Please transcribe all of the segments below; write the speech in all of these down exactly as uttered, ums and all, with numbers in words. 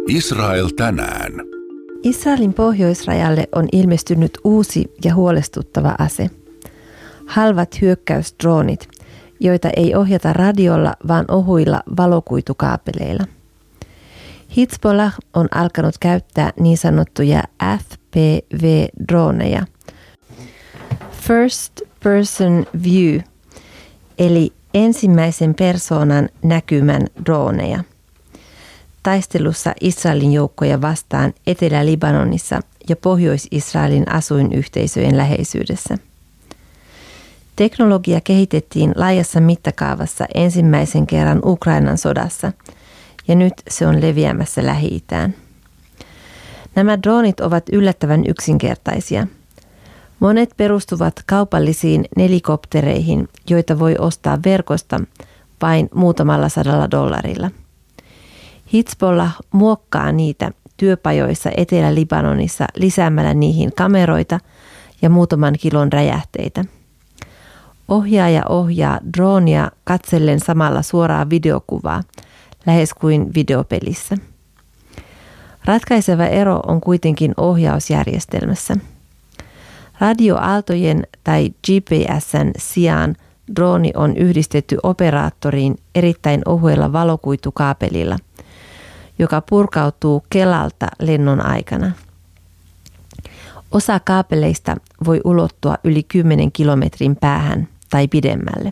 Israel tänään. Israelin pohjoisrajalle on ilmestynyt uusi ja huolestuttava ase. Halvat hyökkäysdroonit, joita ei ohjata radiolla, vaan ohuilla valokuitukaapeleilla. Hizbollah on alkanut käyttää niin sanottuja F P V-drooneja, First Person View, eli ensimmäisen persoonan näkymän drooneja, taistelussa Israelin joukkoja vastaan Etelä-Libanonissa ja Pohjois-Israelin asuinyhteisöjen läheisyydessä. Teknologia kehitettiin laajassa mittakaavassa ensimmäisen kerran Ukrainan sodassa, ja nyt se on leviämässä Lähi-itään. Nämä droonit ovat yllättävän yksinkertaisia. Monet perustuvat kaupallisiin nelikoptereihin, joita voi ostaa verkosta vain muutamalla sadalla dollarilla. Hizbollah muokkaa niitä työpajoissa Etelä-Libanonissa lisäämällä niihin kameroita ja muutaman kilon räjähteitä. Ohjaaja ohjaa droonia katsellen samalla suoraa videokuvaa, lähes kuin videopelissä. Ratkaiseva ero on kuitenkin ohjausjärjestelmässä. Radioaaltojen tai G P S:n sijaan drooni on yhdistetty operaattoriin erittäin ohuella valokuitukaapelilla, joka purkautuu kelalta lennon aikana. Osa kaapeleista voi ulottua yli kymmenen kilometrin päähän tai pidemmälle.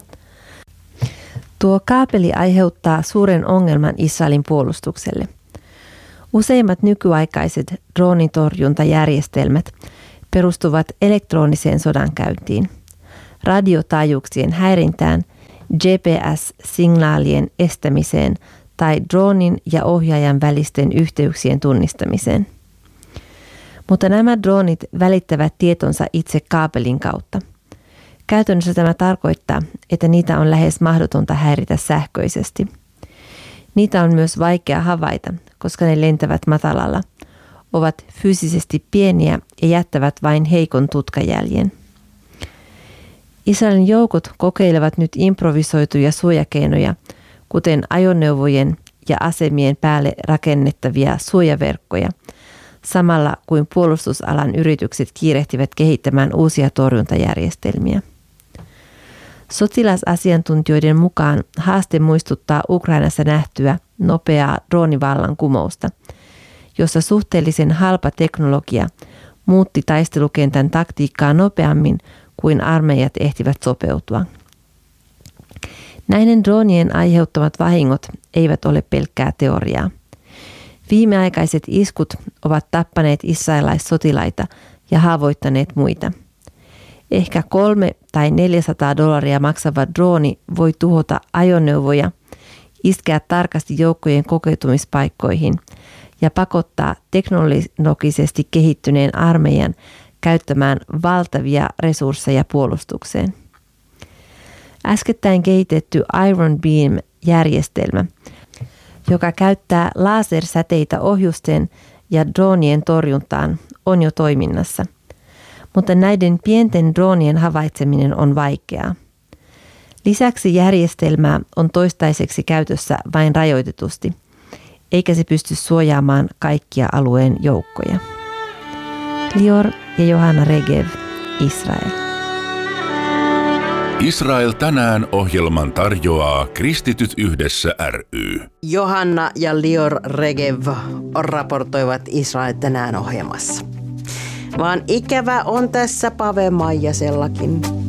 Tuo kaapeli aiheuttaa suuren ongelman Israelin puolustukselle. Useimmat nykyaikaiset droonitorjuntajärjestelmät perustuvat elektroniseen sodankäyntiin, radiotaajuuksien häirintään, G P S-signaalien estämiseen tai droonin ja ohjaajan välisten yhteyksien tunnistamiseen. Mutta nämä droonit välittävät tietonsa itse kaapelin kautta. Käytännössä tämä tarkoittaa, että niitä on lähes mahdotonta häiritä sähköisesti. Niitä on myös vaikea havaita, koska ne lentävät matalalla, ovat fyysisesti pieniä ja jättävät vain heikon tutkajäljen. Israelin joukot kokeilevat nyt improvisoituja suojakeinoja, kuten ajoneuvojen ja asemien päälle rakennettavia suojaverkkoja, samalla kuin puolustusalan yritykset kiirehtivät kehittämään uusia torjuntajärjestelmiä. Sotilasasiantuntijoiden mukaan haaste muistuttaa Ukrainassa nähtyä nopeaa droonivallankumousta, jossa suhteellisen halpa teknologia muutti taistelukentän taktiikkaa nopeammin kuin armeijat ehtivät sopeutua. Näiden droonien aiheuttamat vahingot eivät ole pelkkää teoriaa. Viimeaikaiset iskut ovat tappaneet israelaissotilaita ja haavoittaneet muita. Ehkä kolme tai neljäsataa dollaria maksava drooni voi tuhota ajoneuvoja, iskeä tarkasti joukkojen kokeutumispaikkoihin ja pakottaa teknologisesti kehittyneen armeijan käyttämään valtavia resursseja puolustukseen. Äskettäin kehitetty Iron Beam-järjestelmä, joka käyttää lasersäteitä ohjusten ja droonien torjuntaan, on jo toiminnassa. Mutta näiden pienten droonien havaitseminen on vaikeaa. Lisäksi järjestelmää on toistaiseksi käytössä vain rajoitetusti, eikä se pysty suojaamaan kaikkia alueen joukkoja. Lior ja Johanna Regev, Israel. Israel tänään -ohjelman tarjoaa Kristityt yhdessä ry. Johanna ja Lior Regev raportoivat Israel tänään -ohjelmassa. Vaan ikävä on tässä Pave Maijasellakin.